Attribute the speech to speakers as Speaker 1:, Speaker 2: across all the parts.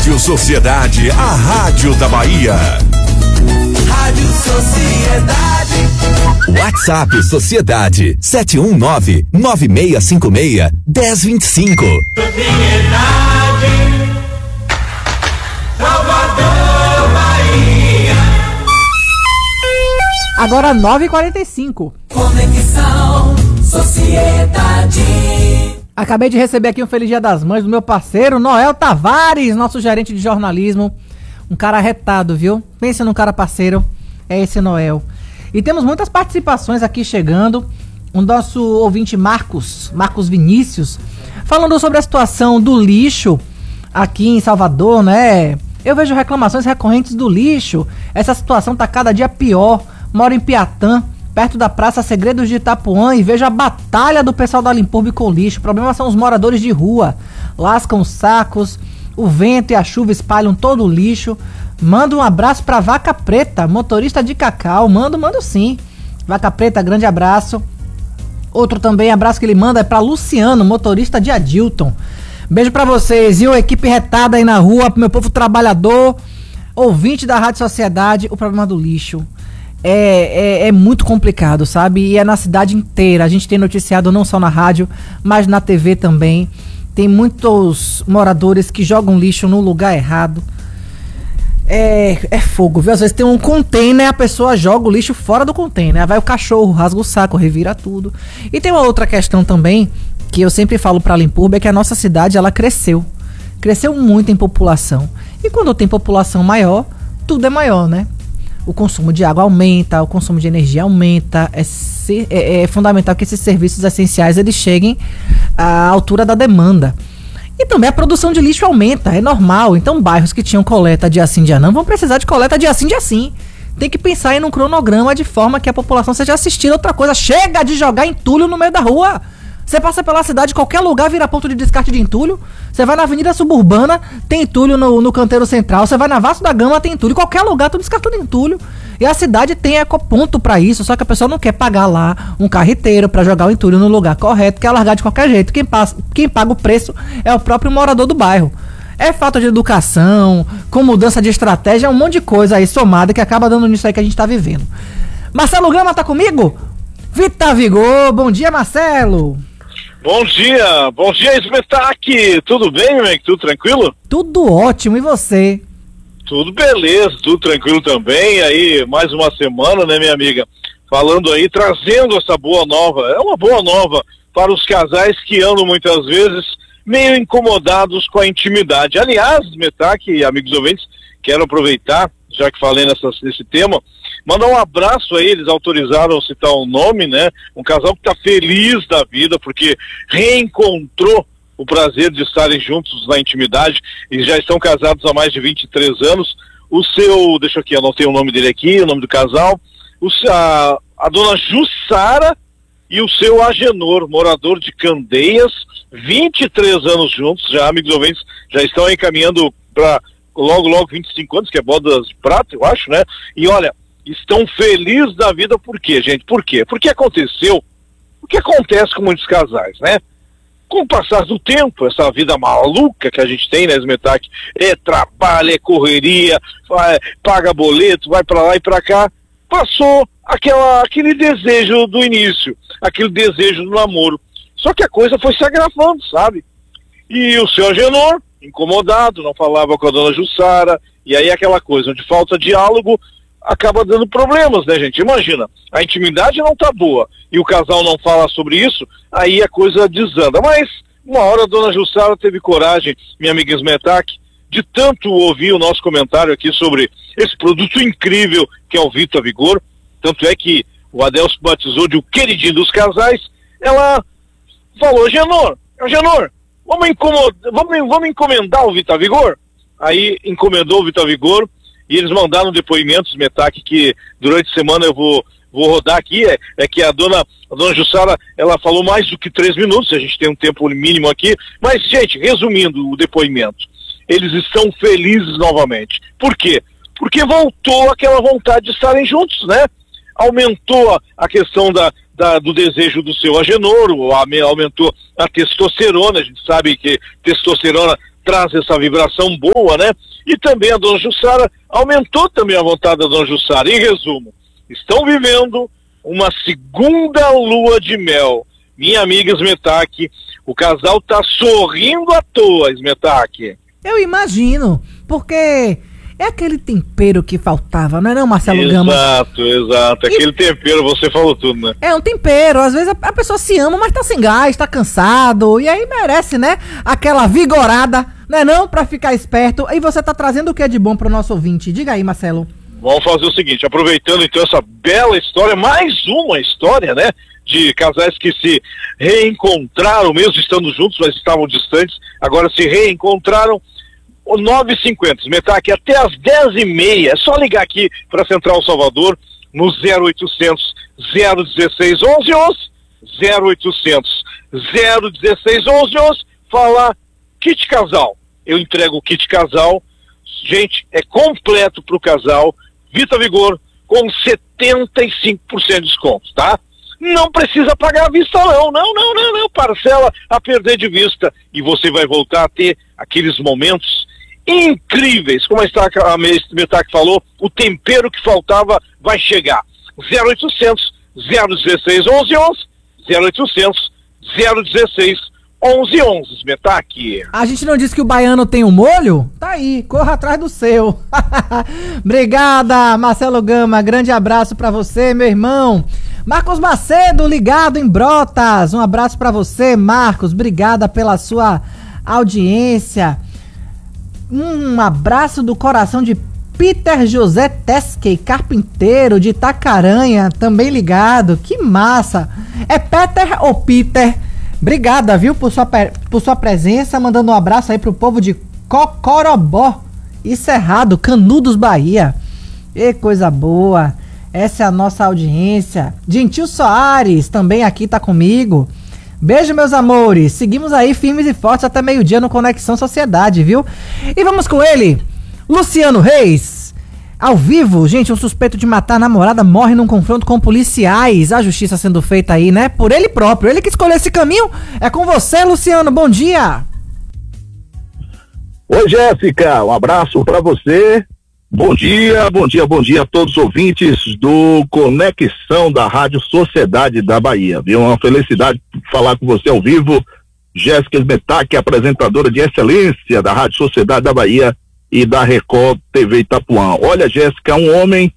Speaker 1: Rádio Sociedade, a rádio da Bahia.
Speaker 2: Rádio Sociedade.
Speaker 1: WhatsApp Sociedade 719-9656-1025.
Speaker 2: Sociedade. Salvador, Bahia.
Speaker 3: Agora 9h45.
Speaker 2: Conexão Sociedade.
Speaker 3: Acabei de receber aqui um Feliz Dia das Mães do meu parceiro Noel Tavares, nosso gerente de jornalismo. Um cara arretado, viu? Pensa num cara parceiro, é esse Noel. E temos muitas participações aqui chegando. O nosso ouvinte Marcos Vinícius, falando sobre a situação do lixo aqui em Salvador, né? Eu vejo reclamações recorrentes do lixo. Essa situação tá cada dia pior. Moro em Piatã, perto da Praça Segredos de Itapuã, e vejo a batalha do pessoal da Limpurbe com lixo. O problema são os moradores de rua. Lascam os sacos, o vento e a chuva espalham todo o lixo. Mando um abraço pra Vaca Preta, motorista de Cacau. Mando sim. Vaca Preta, grande abraço. Outro também abraço que ele manda é pra Luciano, motorista de Adilton. Beijo pra vocês. E a equipe retada aí na rua, pro meu povo trabalhador, ouvinte da Rádio Sociedade. O problema do lixo é muito complicado, sabe? E é na cidade inteira. A gente tem noticiado não só na rádio, mas na TV também. Tem muitos moradores que jogam lixo no lugar errado. É fogo, viu? Às vezes tem um container, a pessoa joga o lixo fora do container. Aí vai o cachorro, rasga o saco, revira tudo. E tem uma outra questão também, que eu sempre falo pra Limpurbe, é que a nossa cidade, ela cresceu muito em população. E quando tem população maior, tudo é maior, né? O consumo de água aumenta, o consumo de energia aumenta. É fundamental que esses serviços essenciais eles cheguem à altura da demanda. E também a produção de lixo aumenta, é normal. Então bairros que tinham coleta dia sim, dia não, vão precisar de coleta dia sim, dia sim. Tem que pensar em um cronograma de forma que a população seja assistida. Outra coisa, chega de jogar entulho no meio da rua. Você passa pela cidade, qualquer lugar vira ponto de descarte de entulho. Você vai na Avenida Suburbana, tem entulho no canteiro central. Você vai na Vasco da Gama, tem entulho. Qualquer lugar, tô descartando entulho. E a cidade tem ecoponto pra isso, só que a pessoa não quer pagar lá um carreteiro pra jogar o entulho no lugar correto, quer largar de qualquer jeito. Quem paga o preço é o próprio morador do bairro. É falta de educação, com mudança de estratégia, um monte de coisa aí somada que acaba dando nisso aí que a gente tá vivendo. Marcelo Gama tá comigo? Vita Vigor, bom dia, Marcelo.
Speaker 4: Bom dia, Smetak, tudo bem, meu amigo? Tudo tranquilo?
Speaker 3: Tudo ótimo, e você?
Speaker 4: Tudo beleza, tudo tranquilo também, aí mais uma semana, né, minha amiga, falando aí, trazendo essa boa nova, é uma boa nova para os casais que andam muitas vezes meio incomodados com a intimidade. Aliás, Smetak e amigos ouvintes, quero aproveitar, já que falei nesse tema, mandar um abraço aí, eles autorizaram citar o nome, né? Um casal que está feliz da vida, porque reencontrou o prazer de estarem juntos na intimidade e já estão casados há mais de 23 anos. O seu, deixa aqui, eu anotei o nome dele aqui, o nome do casal, a dona Jussara e o seu Agenor, morador de Candeias, 23 anos juntos, já amigos ouvintes, já estão aí caminhando para logo 25 anos, que é bodas de prata, eu acho, né? E olha, estão felizes da vida, por quê, gente? Por quê? Porque aconteceu o que acontece com muitos casais, né? Com o passar do tempo, essa vida maluca que a gente tem, né, Smetak? É trabalho, é correria, paga boleto, vai pra lá e pra cá. Passou aquele desejo do início, aquele desejo do namoro. Só que a coisa foi se agravando, sabe? E o seu Agenor, incomodado, não falava com a dona Jussara, e aí aquela coisa, onde falta diálogo, acaba dando problemas, né, gente? Imagina, a intimidade não tá boa e o casal não fala sobre isso, aí a coisa desanda. Mas uma hora a dona Jussara teve coragem, minha amiga Smetak, de tanto ouvir o nosso comentário aqui sobre esse produto incrível que é o Vita Vigor, tanto é que o Adelso batizou de o queridinho dos casais. Ela falou: Agenor, vamos encomendar o Vita Vigor? Aí encomendou o Vita Vigor. E eles mandaram depoimentos, Smetak, que durante a semana eu vou rodar aqui, é que a dona Jussara, ela falou mais do que 3 minutos, a gente tem um tempo mínimo aqui, mas, gente, resumindo o depoimento, eles estão felizes novamente. Por quê? Porque voltou aquela vontade de estarem juntos, né? Aumentou a questão do desejo do seu Agenor, aumentou a testosterona, a gente sabe que testosterona traz essa vibração boa, né? E também a dona Jussara, aumentou também a vontade da dona Jussara. Em resumo, estão vivendo uma segunda lua de mel. Minha amiga Smetak, o casal tá sorrindo à toa, Smetak.
Speaker 3: Eu imagino, porque é aquele tempero que faltava, não é não, Marcelo Gama?
Speaker 4: Exato. Aquele tempero, você falou tudo, né?
Speaker 3: É um tempero, às vezes a pessoa se ama, mas tá sem gás, tá cansado, e aí merece, né, aquela vigorada, não é não, pra ficar esperto. E você tá trazendo o que é de bom pro nosso ouvinte? Diga aí, Marcelo.
Speaker 4: Vamos fazer o seguinte, aproveitando então essa bela história, mais uma história, né, de casais que se reencontraram, mesmo estando juntos, mas estavam distantes, agora se reencontraram. O 9h50, Smetak, até às 10h30, é só ligar aqui para a Central Salvador, no 0800 016 1111, 0800 016 1111, falar kit casal. Eu entrego o kit casal, gente, é completo para o casal, Vita Vigor, com 75% de desconto, tá? Não precisa pagar à vista não, parcela a perder de vista, e você vai voltar a ter aqueles momentos incríveis, como a Smetak falou, o tempero que faltava vai chegar. 0800 016 1111, 0800 016 1111, Smetak.
Speaker 3: A gente não disse que o baiano tem um molho? Tá aí, corra atrás do seu. Obrigada, Marcelo Gama, grande abraço pra você, meu irmão. Marcos Macedo, ligado em Brotas, um abraço pra você, Marcos, obrigada pela sua audiência. Um abraço do coração de Peter José Teskey, carpinteiro de Itacaranha, também ligado. Que massa! É Peter ou Peter? Obrigada, viu, por sua presença, mandando um abraço aí pro povo de Cocorobó e Cerrado, Canudos, Bahia. E coisa boa! Essa é a nossa audiência. Gentil Soares, também aqui tá comigo. Beijo, meus amores. Seguimos aí firmes e fortes até meio-dia no Conexão Sociedade, viu? E vamos com ele, Luciano Reis. Ao vivo, gente, um suspeito de matar a namorada morre num confronto com policiais. A justiça sendo feita aí, né? Por ele próprio. Ele que escolheu esse caminho. É com você, Luciano. Bom dia.
Speaker 5: Oi, Jéssica. Um abraço pra você. Bom dia a todos os ouvintes do Conexão da Rádio Sociedade da Bahia. Viu? Uma felicidade falar com você ao vivo. Jéssica Smetak, apresentadora de excelência da Rádio Sociedade da Bahia e da Record TV Itapuã. Olha, Jéssica, um homem,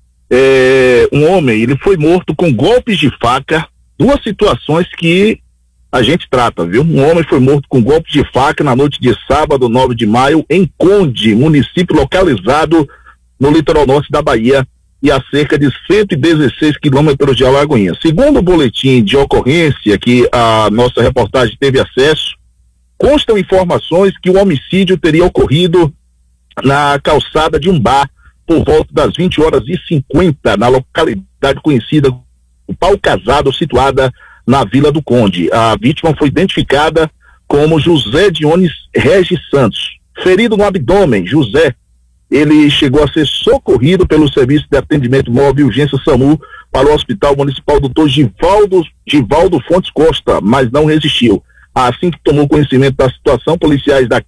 Speaker 5: ele foi morto com golpes de faca, duas situações que a gente trata, viu? Um homem foi morto com golpes de faca na noite de sábado, 9 de maio, em Conde, município localizado no litoral norte da Bahia e a cerca de 116 quilômetros de Alagoinhas. Segundo o boletim de ocorrência que a nossa reportagem teve acesso, constam informações que o homicídio teria ocorrido na calçada de um bar por volta das 20h50, na localidade conhecida como Pau Casado, situada na Vila do Conde. A vítima foi identificada como José Dionis Regis Santos. Ferido no abdômen, José, ele chegou a ser socorrido pelo Serviço de Atendimento Móvel e Urgência SAMU para o Hospital Municipal Dr. Givaldo Fontes Costa, mas não resistiu. Assim que tomou conhecimento da situação, policiais da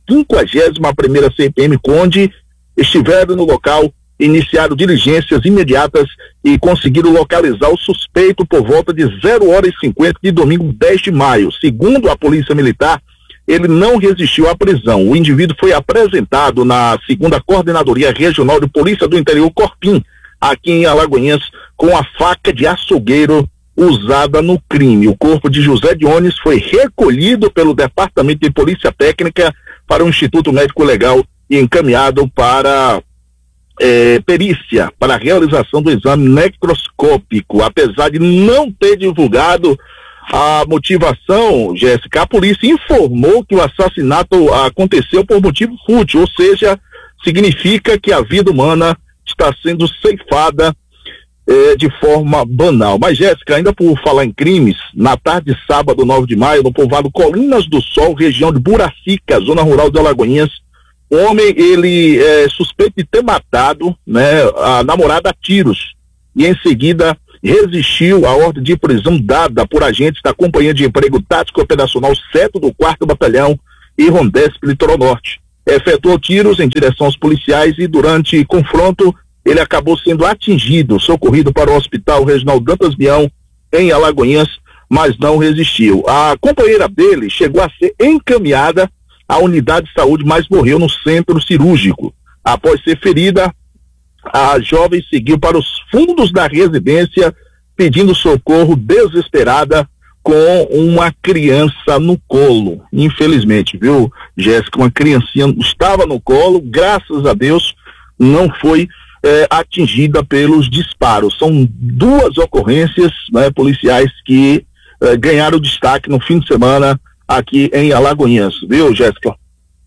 Speaker 5: 51ª CPM Conde estiveram no local, iniciaram diligências imediatas e conseguiram localizar o suspeito por volta de 0h50 de domingo 10 de maio. Segundo a Polícia Militar, ele não resistiu à prisão. O indivíduo foi apresentado na 2ª Coordenadoria Regional de Polícia do Interior, Corpim, aqui em Alagoinhas, com a faca de açougueiro usada no crime. O corpo de José Dionis foi recolhido pelo Departamento de Polícia Técnica para o Instituto Médico Legal e encaminhado para perícia, para a realização do exame necroscópico. Apesar de não ter divulgado a motivação, Jéssica, a polícia informou que o assassinato aconteceu por motivo fútil, ou seja, significa que a vida humana está sendo ceifada de forma banal. Mas, Jéssica, ainda por falar em crimes, na tarde de sábado, 9 de maio, no povoado Colinas do Sol, região de Buracica, zona rural de Alagoinhas, o homem, ele é suspeito de ter matado, né, a namorada a tiros e em seguida resistiu à ordem de prisão dada por agentes da Companhia de Emprego Tático Operacional 7º do 4º Batalhão e Rondesp Litoral Norte. Efetuou tiros em direção aos policiais e durante confronto ele acabou sendo atingido, socorrido para o Hospital Reginaldo Dantas Bião em Alagoinhas, mas não resistiu. A companheira dele chegou a ser encaminhada à unidade de saúde, mas morreu no centro cirúrgico. Após ser ferida, a jovem seguiu para os fundos da residência pedindo socorro, desesperada, com uma criança no colo. Infelizmente, viu, Jéssica, uma criancinha estava no colo, graças a Deus não foi atingida pelos disparos. São duas ocorrências, né, policiais que ganharam destaque no fim de semana aqui em Alagoinhas, viu, Jéssica?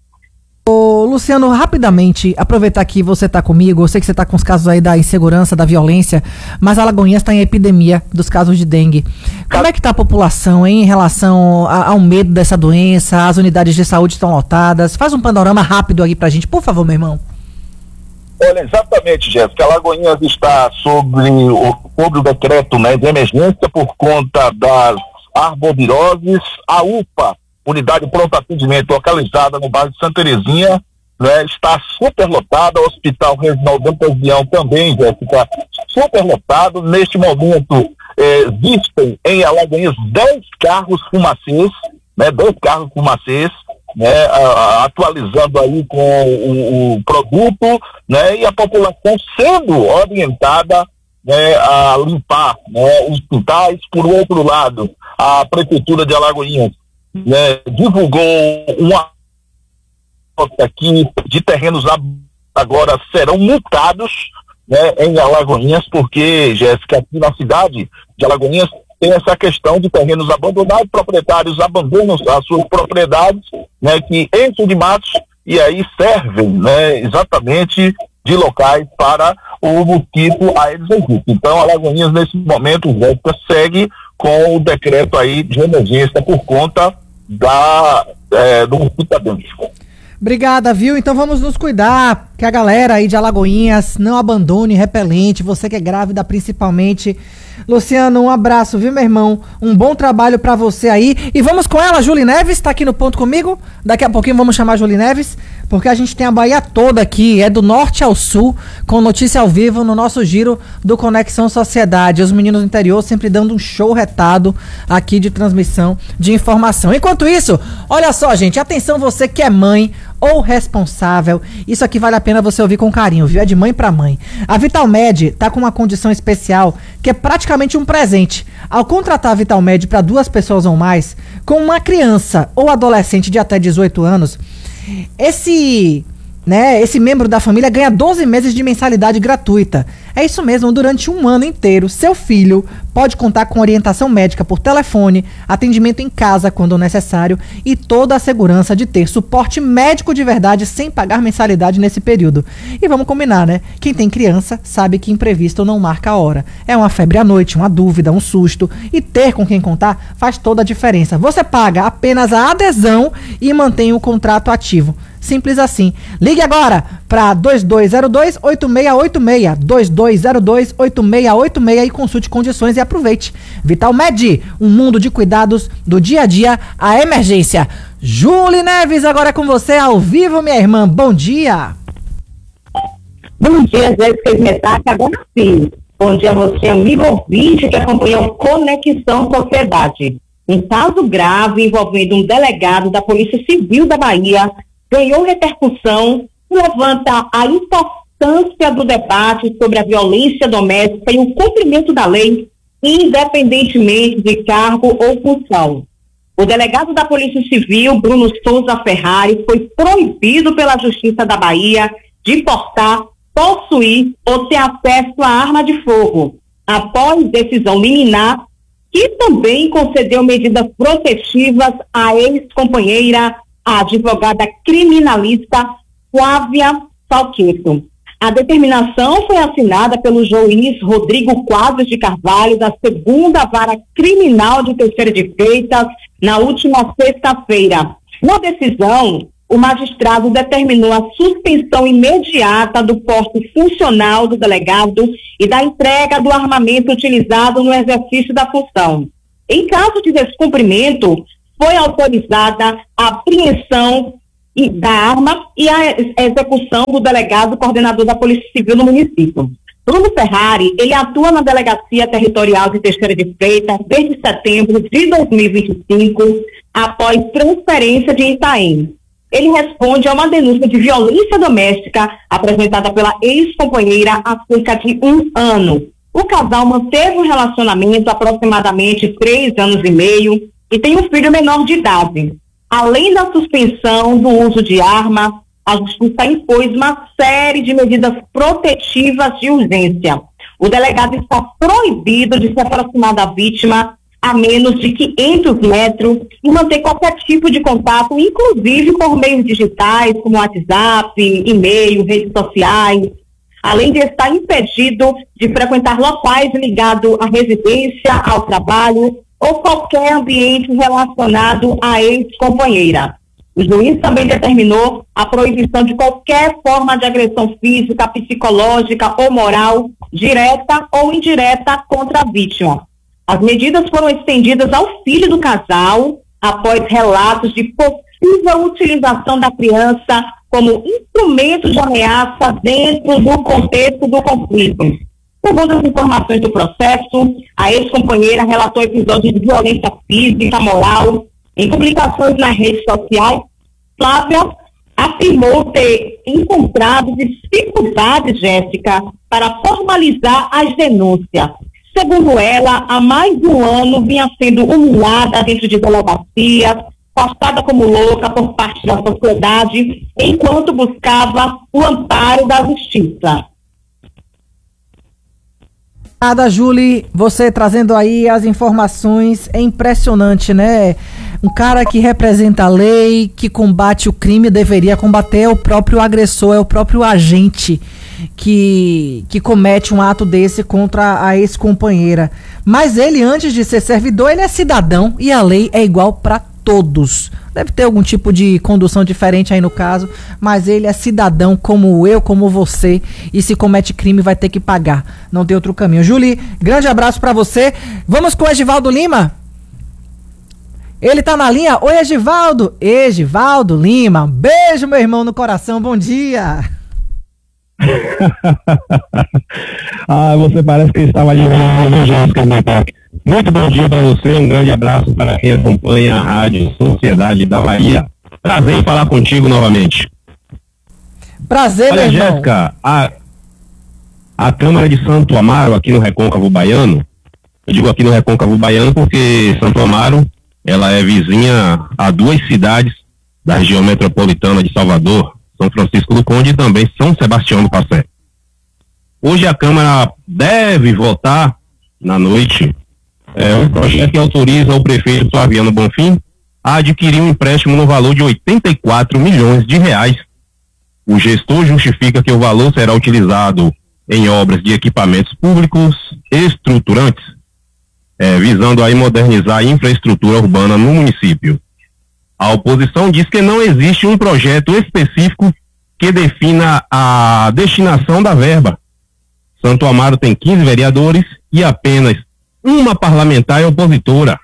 Speaker 3: Ô, Luciano, rapidamente, aproveitar que você está comigo, eu sei que você está com os casos aí da insegurança, da violência, mas Alagoinhas está em epidemia dos casos de dengue. Como é que está a população em relação ao medo dessa doença? As unidades de saúde estão lotadas? Faz um panorama rápido aí pra gente, por favor, meu irmão.
Speaker 5: Olha, exatamente, Jéssica, Alagoinhas está sobre o decreto, né, de emergência por conta das arboviroses. A UPA, Unidade de Pronto Atendimento, localizada no bairro de Santa Terezinha, né, está superlotada. O Hospital Reginaldo Dantas Bião também, Jéssica, superlotado. Neste momento, existem em Alagoinhas 10 carros fumacês, né, 10 carros fumacês, né, atualizando aí com o produto, né, e a população sendo orientada, né, a limpar, né, os quintais. Por outro lado, a Prefeitura de Alagoinhas, né, divulgou uma aqui de terrenos agora serão multados, né, em Alagoinhas, porque, Jéssica, aqui na cidade de Alagoinhas tem essa questão de terrenos abandonados, proprietários abandonam as suas propriedades, né, que enchem de matos e aí servem, né, exatamente de locais para o mosquito Aedes aegypti. Então, Alagoinhas, nesse momento, Jéssica, segue com o decreto aí de emergência por conta do mosquito da dengue.
Speaker 3: Obrigada, viu? Então vamos nos cuidar, que a galera aí de Alagoinhas não abandone repelente, você que é grávida principalmente. Luciano, um abraço, viu, meu irmão? Um bom trabalho pra você aí. E vamos com ela, Julie Neves, tá aqui no ponto comigo. Daqui a pouquinho vamos chamar a Julie Neves, porque a gente tem a Bahia toda aqui, é do norte ao sul, com notícia ao vivo no nosso giro do Conexão Sociedade. Os meninos do interior sempre dando um show retado aqui de transmissão de informação. Enquanto isso, olha só, gente, atenção você que é mãe ou responsável, isso aqui vale a pena você ouvir com carinho, viu? É de mãe pra mãe. A Vitalmed tá com uma condição especial que é praticamente um presente. Ao contratar a Vitalmed para 2 pessoas ou mais, com uma criança ou adolescente de até 18 anos, esse membro da família ganha 12 meses de mensalidade gratuita. É isso mesmo, durante um ano inteiro, seu filho pode contar com orientação médica por telefone, atendimento em casa quando necessário e toda a segurança de ter suporte médico de verdade sem pagar mensalidade nesse período. E vamos combinar, né? Quem tem criança sabe que imprevisto não marca a hora. É uma febre à noite, uma dúvida, um susto, e ter com quem contar faz toda a diferença. Você paga apenas a adesão e mantém o contrato ativo. Simples assim. Ligue agora para 2202-8686, 2202-8686 e consulte condições e aproveite. Vitalmed, um mundo de cuidados do dia a dia à emergência. Julie Neves, agora é com você ao vivo, minha irmã. Bom dia.
Speaker 6: Bom dia, Jéssica Esmetac, agora sim. Bom dia a você, amigo ouvinte que acompanhou Conexão Sociedade. Um caso grave envolvendo um delegado da Polícia Civil da Bahia ganhou repercussão e levanta a importância do debate sobre a violência doméstica e o cumprimento da lei, independentemente de cargo ou função. O delegado da Polícia Civil, Bruno Souza Ferrari, foi proibido pela Justiça da Bahia de portar, possuir ou ter acesso à arma de fogo, após decisão liminar, que também concedeu medidas protetivas à ex-companheira, a advogada criminalista Flávia Salqueto. A determinação foi assinada pelo juiz Rodrigo Quadros de Carvalho, da 2ª Vara Criminal de Teixeira de Freitas, na última sexta-feira. Na decisão, o magistrado determinou a suspensão imediata do porte funcional do delegado e da entrega do armamento utilizado no exercício da função. Em caso de descumprimento, foi autorizada a apreensão da arma e a execução do delegado coordenador da Polícia Civil no município. Bruno Ferrari, ele atua na Delegacia Territorial de Teixeira de Freitas desde setembro de 2025, após transferência de Itaém. Ele responde a uma denúncia de violência doméstica apresentada pela ex-companheira há cerca de 1 ano. O casal manteve um relacionamento há aproximadamente 3 anos e meio e tem um filho menor de idade. Além da suspensão do uso de arma, a Justiça impôs uma série de medidas protetivas de urgência. O delegado está proibido de se aproximar da vítima a menos de 500 metros e manter qualquer tipo de contato, inclusive por meios digitais, como WhatsApp, e-mail, redes sociais, além de estar impedido de frequentar locais ligados à residência, ao trabalho ou qualquer ambiente relacionado à ex-companheira. O juiz também determinou a proibição de qualquer forma de agressão física, psicológica ou moral, direta ou indireta contra a vítima. As medidas foram estendidas ao filho do casal, após relatos de possível utilização da criança como instrumento de ameaça dentro do contexto do conflito. Segundo as informações do processo, a ex-companheira relatou episódios de violência física, moral. Em publicações nas redes sociais, Flávia afirmou ter encontrado dificuldades, Jéssica, para formalizar as denúncias. Segundo ela, há mais de 1 ano vinha sendo humilhada dentro de delegacias, taxada como louca por parte da sociedade, enquanto buscava o amparo da justiça.
Speaker 3: Nada, Julie, você trazendo aí as informações, é impressionante, né? Um cara que representa a lei, que combate o crime, deveria combater o próprio agressor, é o próprio agente que comete um ato desse contra a ex-companheira. Mas ele, antes de ser servidor, ele é cidadão e a lei é igual para todos. Deve ter algum tipo de condução diferente aí no caso, mas ele é cidadão como eu, como você, e se comete crime vai ter que pagar. Não tem outro caminho. Julie, grande abraço pra você. Vamos com o Egivaldo Lima? Ele tá na linha. Oi, Egivaldo. Egivaldo Lima. Um beijo, meu irmão, no coração. Bom dia.
Speaker 7: Você parece que estava ali no Jéssica. Muito bom dia para você, um grande abraço para quem acompanha a Rádio Sociedade da Bahia. Prazer em falar contigo novamente.
Speaker 3: Prazer,
Speaker 7: olha,
Speaker 3: meu irmão.
Speaker 7: Jéssica, a Câmara de Santo Amaro, aqui no Recôncavo Baiano, eu digo aqui no Recôncavo Baiano porque Santo Amaro, ela é vizinha a 2 cidades da região metropolitana de Salvador, São Francisco do Conde e também São Sebastião do Passé. Hoje a Câmara deve votar na noite um projeto que autoriza o prefeito Flaviano Bonfim a adquirir um empréstimo no valor de 84 milhões de reais. O gestor justifica que o valor será utilizado em obras de equipamentos públicos estruturantes, visando aí modernizar a infraestrutura urbana no município. A oposição diz que não existe um projeto específico que defina a destinação da verba. Santo Amaro tem 15 vereadores e apenas uma parlamentar é opositora.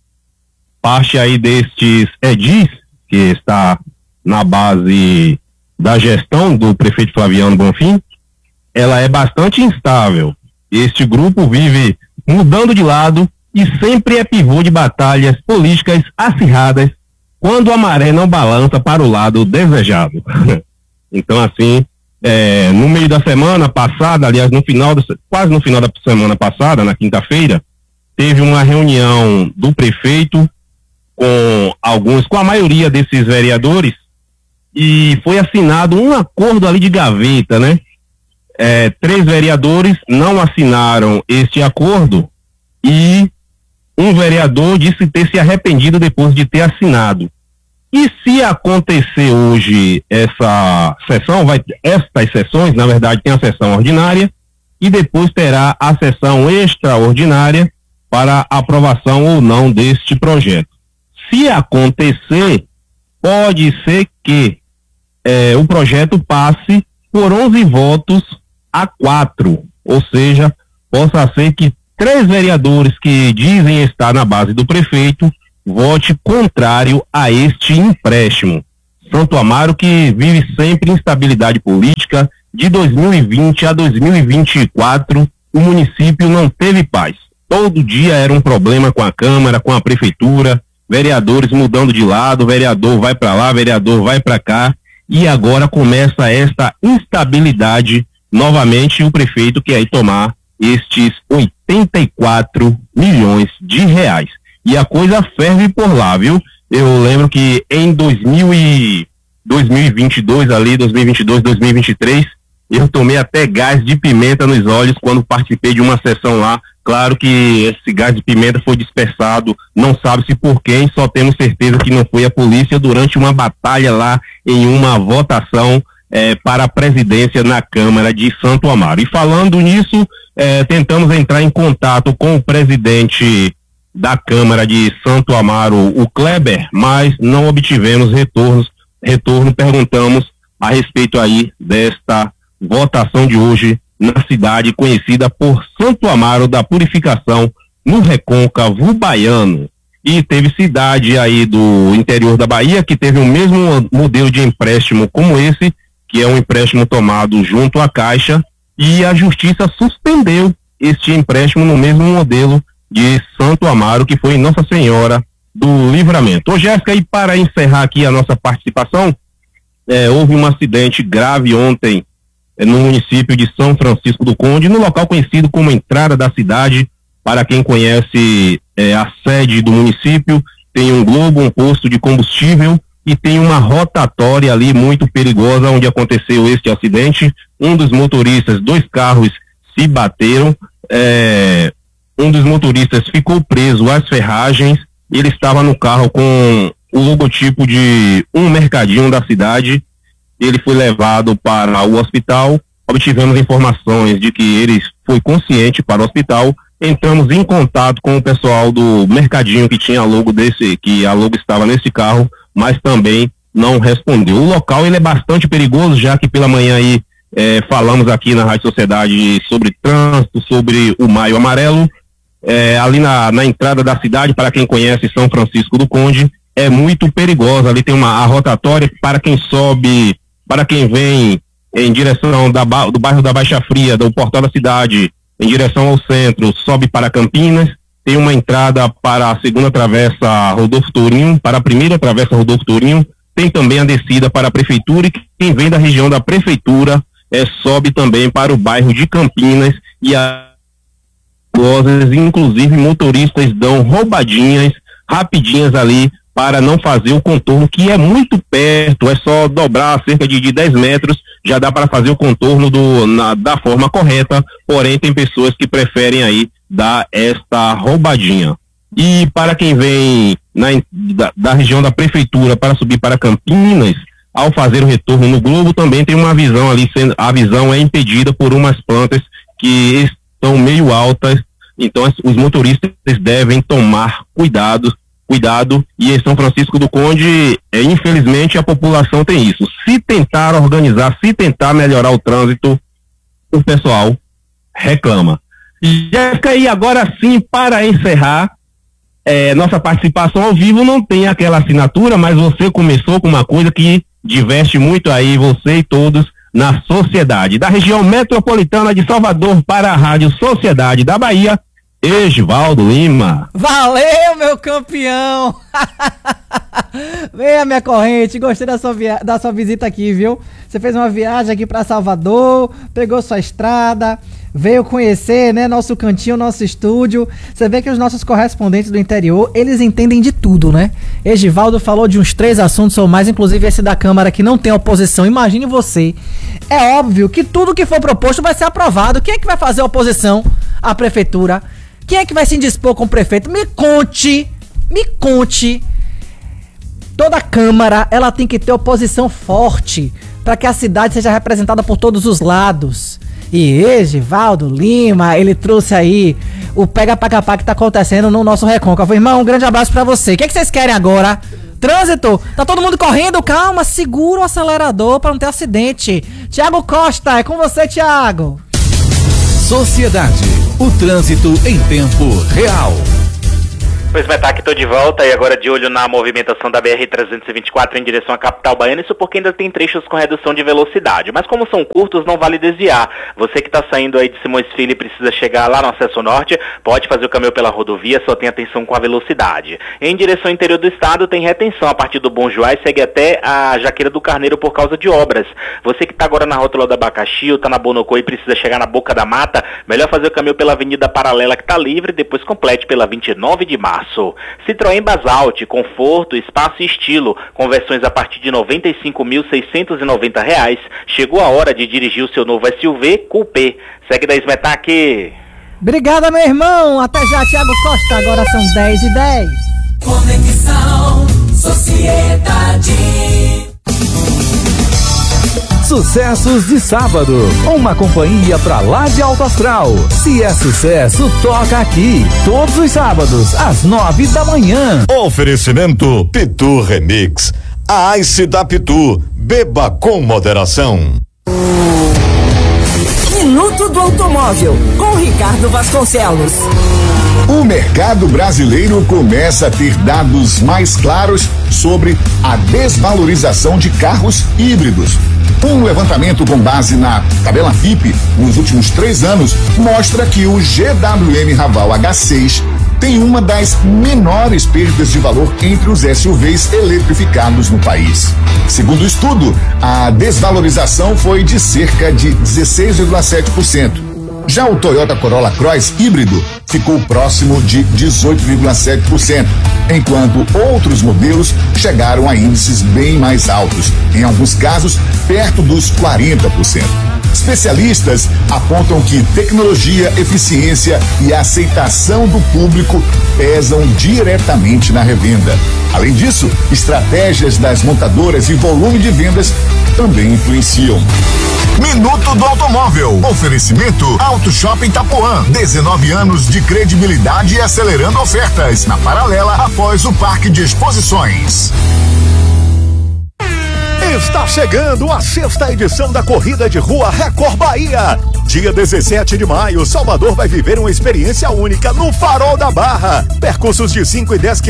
Speaker 7: Parte aí destes edis, que está na base da gestão do prefeito Flaviano Bonfim, ela é bastante instável. Este grupo vive mudando de lado e sempre é pivô de batalhas políticas acirradas quando a maré não balança para o lado desejado. Então, assim, no meio da semana passada, aliás, quase no final da semana passada, na quinta-feira, teve uma reunião do prefeito com a maioria desses vereadores e foi assinado um acordo ali de gaveta, né? 3 vereadores não assinaram este acordo e um vereador disse ter se arrependido depois de ter assinado. E se acontecer hoje essa sessão, estas sessões, na verdade, tem a sessão ordinária e depois terá a sessão extraordinária para aprovação ou não deste projeto. Se acontecer, pode ser que o projeto passe por 11 votos a 4, ou seja, possa ser que 3 vereadores que dizem estar na base do prefeito vote contrário a este empréstimo. Santo Amaro, que vive sempre instabilidade política, de 2020 a 2024, o município não teve paz. Todo dia era um problema com a Câmara, com a Prefeitura, vereadores mudando de lado, vereador vai para lá, vereador vai para cá, e agora começa esta instabilidade novamente, o prefeito quer aí tomar estes 84 milhões de reais. E a coisa ferve por lá, viu? Eu lembro que em 2022 ali, 2022, 2023, eu tomei até gás de pimenta nos olhos quando participei de uma sessão lá. Claro que esse gás de pimenta foi dispersado, não sabe-se por quem, só temos certeza que não foi a polícia durante uma batalha lá em uma votação para a presidência na Câmara de Santo Amaro. E falando nisso, tentamos entrar em contato com o presidente da Câmara de Santo Amaro, o Kleber, mas não obtivemos retorno, perguntamos a respeito aí desta votação de hoje na cidade conhecida por Santo Amaro da Purificação, no Recôncavo Baiano. E teve cidade aí do interior da Bahia que teve o mesmo modelo de empréstimo como esse, que é um empréstimo tomado junto à Caixa, e a Justiça suspendeu este empréstimo no mesmo modelo de Santo Amaro, que foi em Nossa Senhora do Livramento. Ô Jéssica, e para encerrar aqui a nossa participação, houve um acidente grave ontem no município de São Francisco do Conde, no local conhecido como entrada da cidade. Para quem conhece a sede do município, tem um globo, um posto de combustível e tem uma rotatória ali muito perigosa onde aconteceu este acidente. Um dos motoristas, 2 carros se bateram, um dos motoristas ficou preso às ferragens, ele estava no carro com o logotipo de um mercadinho da cidade, ele foi levado para o hospital, obtivemos informações de que ele foi consciente para o hospital, entramos em contato com o pessoal do mercadinho que tinha a logo estava nesse carro, mas também não respondeu. O local ele é bastante perigoso, já que pela manhã aí falamos aqui na Rádio Sociedade sobre trânsito, sobre o Maio Amarelo, ali na entrada da cidade, para quem conhece São Francisco do Conde, é muito perigosa. Ali tem a rotatória para quem sobe, para quem vem em direção do bairro da Baixa Fria, do Portal da Cidade, em direção ao centro, sobe para Campinas, tem uma entrada para a segunda travessa Rodolfo Tourinho, para a primeira travessa Rodolfo Tourinho, tem também a descida para a Prefeitura, e quem vem da região da Prefeitura sobe também para o bairro de Campinas, e inclusive motoristas dão roubadinhas rapidinhas ali para não fazer o contorno, que é muito perto, é só dobrar cerca de 10 metros, já dá para fazer o contorno da forma correta, porém tem pessoas que preferem aí dar esta roubadinha. E para quem vem da região da Prefeitura para subir para Campinas, ao fazer o retorno no Globo, também tem uma visão ali, a visão é impedida por umas plantas que estão meio altas, então os motoristas devem tomar cuidado, e em São Francisco do Conde, infelizmente a população tem isso. Se tentar organizar, se tentar melhorar o trânsito, o pessoal reclama. E agora sim, para encerrar, nossa participação ao vivo não tem aquela assinatura, mas você começou com uma coisa que diverte muito aí você e todos na sociedade. Da região metropolitana de Salvador para a Rádio Sociedade da Bahia, Egivaldo Lima.
Speaker 3: Valeu, meu campeão! Venha, minha corrente, gostei da sua visita aqui, viu? Você fez uma viagem aqui pra Salvador, pegou sua estrada, veio conhecer, né, nosso cantinho, nosso estúdio. Você vê que os nossos correspondentes do interior, eles entendem de tudo, né? Egivaldo falou de uns 3 assuntos ou mais, inclusive esse da Câmara que não tem oposição. Imagine você. É óbvio que tudo que for proposto vai ser aprovado. Quem é que vai fazer oposição à prefeitura? Quem é que vai se indispor com o prefeito? Me conte. Toda a Câmara, ela tem que ter oposição forte para que a cidade seja representada por todos os lados. E Egivaldo Lima, ele trouxe aí o pega-pra-capá que tá acontecendo no nosso Recôncavo. Irmão, um grande abraço pra você. O que vocês querem agora? Trânsito? Tá todo mundo correndo? Calma, segura o acelerador pra não ter acidente. Tiago Costa, é com você, Tiago.
Speaker 1: Sociedade, o trânsito em tempo real.
Speaker 8: Pois Metac, tô de volta e agora de olho na movimentação da BR-324 em direção à capital baiana, isso porque ainda tem trechos com redução de velocidade, mas como são curtos, não vale desviar. Você que tá saindo aí de Simões Filho e precisa chegar lá no acesso norte, pode fazer o caminho pela rodovia, só tenha atenção com a velocidade. Em direção ao interior do estado, tem retenção a partir do Bom Joá e segue até a Jaqueira do Carneiro por causa de obras. Você que tá agora na rótula do Abacaxi ou tá na Bonocô e precisa chegar na Boca da Mata, melhor fazer o caminho pela Avenida Paralela que tá livre, depois complete pela 29 de março. Citroën Basalt, conforto, espaço e estilo, com versões a partir de R$ 95.690. Chegou a hora de dirigir o seu novo SUV Coupé. Segue da Smetac.
Speaker 3: Obrigada, meu irmão. Até já, Thiago Costa. Agora são 10h10.
Speaker 2: Conexão Sociedade.
Speaker 1: Sucessos de sábado. Uma companhia pra lá de alto astral. Se é sucesso, toca aqui. Todos os sábados, às 9 da manhã.
Speaker 9: Oferecimento Pitu Remix. A Ice da Pitu. Beba com moderação.
Speaker 10: Minuto do Automóvel, com Ricardo Vasconcelos.
Speaker 11: O mercado brasileiro começa a ter dados mais claros sobre a desvalorização de carros híbridos. Um levantamento com base na tabela FIPE nos últimos 3 anos mostra que o GWM Raval H6 tem uma das menores perdas de valor entre os SUVs eletrificados no país. Segundo o estudo, a desvalorização foi de cerca de 16,7%. Já o Toyota Corolla Cross híbrido ficou próximo de 18,7%, enquanto outros modelos chegaram a índices bem mais altos, em alguns casos perto dos 40%. Especialistas apontam que tecnologia, eficiência e aceitação do público pesam diretamente na revenda. Além disso, estratégias das montadoras e volume de vendas também influenciam. Minuto do Automóvel. Oferecimento Auto Shopping Itapuã. 19 anos de credibilidade e acelerando ofertas. Na Paralela, após o Parque de Exposições.
Speaker 9: Está chegando a 6ª edição da Corrida de Rua Record Bahia. Dia 17 de maio, Salvador vai viver uma experiência única no Farol da Barra. Percursos de 5 e 10 km